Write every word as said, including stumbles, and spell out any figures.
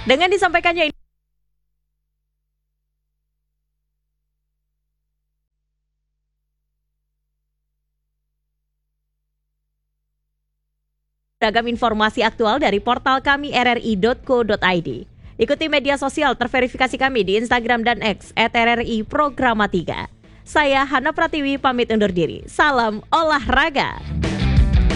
Dengan disampaikannya beragam informasi aktual dari portal kami r r i dot co dot i d. Ikuti media sosial terverifikasi kami di Instagram dan X et r r i programa tiga. Saya Hana Pratiwi pamit undur diri. Salam olahraga.